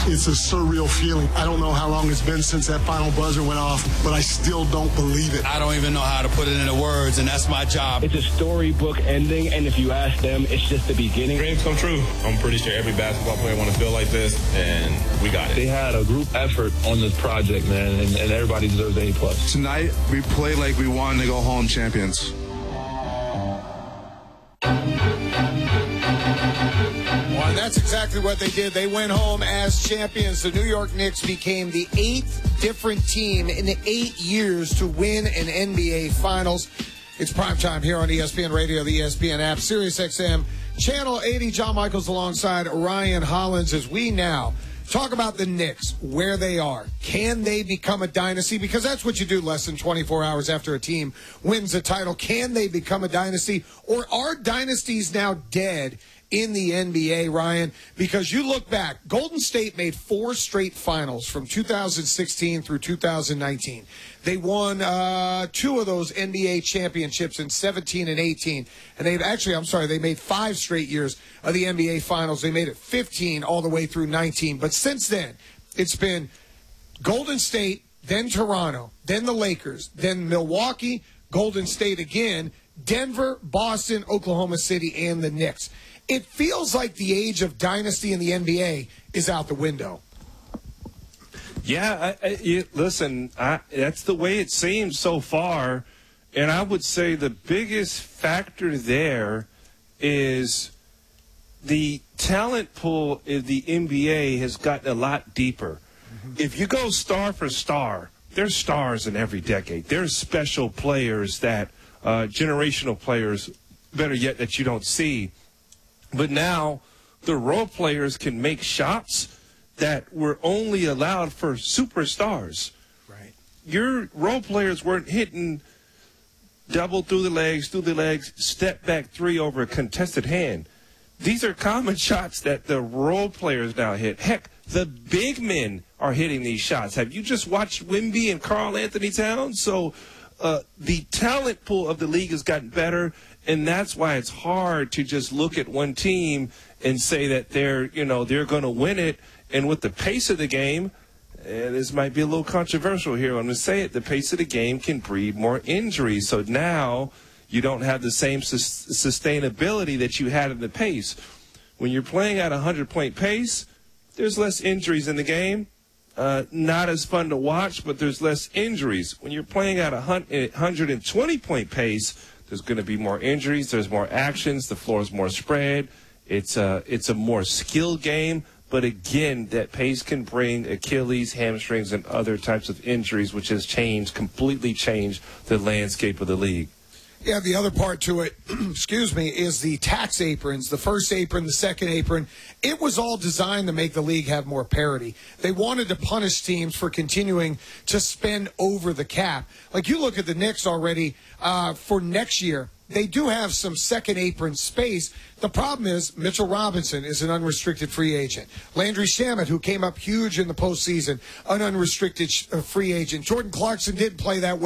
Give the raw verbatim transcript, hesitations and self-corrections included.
It's a surreal feeling. I don't know how long it's been since that final buzzer went off, but I still don't believe it. I don't even know how to put it into words, and that's my job. It's a storybook ending, and if you ask them, it's just the beginning. Dreams come true. I'm pretty sure every basketball player want to feel like this, and we got it. They had a group effort on this project, man, and, and everybody deserves A plus. Tonight, we played like we wanted to go home champions. Well, and that's exactly what they did. They went home as champions. The New York Knicks became the eighth different team in eight years to win an N B A Finals. It's primetime here on E S P N Radio, the E S P N app, Sirius X M, Channel eighty. John Michaels alongside Ryan Hollins as we now talk about the Knicks, where they are. Can they become a dynasty? Because that's what you do less than twenty-four hours after a team wins a title. Can they become a dynasty? Or are dynasties now dead in the N B A, Ryan? Because you look back, Golden State made four straight finals from two thousand sixteen through two thousand nineteen. They won uh, two of those N B A championships in seventeen and eighteen. And they've actually, I'm sorry, they made five straight years of the N B A Finals. They made it fifteen all the way through nineteen. But since then, it's been Golden State, then Toronto, then the Lakers, then Milwaukee, Golden State again, Denver, Boston, Oklahoma City, and the Knicks. It feels like the age of dynasty in the N B A is out the window. Yeah, I, I, you, listen, I, that's the way it seems so far. And I would say the biggest factor there is the talent pool in the N B A has gotten a lot deeper. Mm-hmm. If you go star for star, there's stars in every decade. There's special players that, uh, generational players, better yet, that you don't see. But now the role players can make shots that were only allowed for superstars. Right. Your role players weren't hitting double through the legs, through the legs, step back three over a contested hand. These are common shots that the role players now hit. Heck, the big men are hitting these shots. Have you just watched Wemby and Karl Anthony Towns? So uh, the talent pool of the league has gotten better. And that's why it's hard to just look at one team and say that they're, you know, they're going to win it. And with the pace of the game, and this might be a little controversial here, I'm going to say it, the pace of the game can breed more injuries. So now you don't have the same sus- sustainability that you had in the pace. When you're playing at a hundred-point pace, there's less injuries in the game. Uh, not as fun to watch, but there's less injuries. When you're playing at a one hundred twenty-point pace, there's going to be more injuries. There's more actions. The floor is more spread. It's a, it's a more skilled game. But again, that pace can bring Achilles, hamstrings, and other types of injuries, which has changed, completely changed the landscape of the league. Yeah, the other part to it, excuse me, is the tax aprons, the first apron, the second apron. It was all designed to make the league have more parity. They wanted to punish teams for continuing to spend over the cap. Like you look at the Knicks already uh, for next year. They do have some second apron space. The problem is Mitchell Robinson is an unrestricted free agent. Landry Shamet, who came up huge in the postseason, an unrestricted free agent. Jordan Clarkson didn't play that well.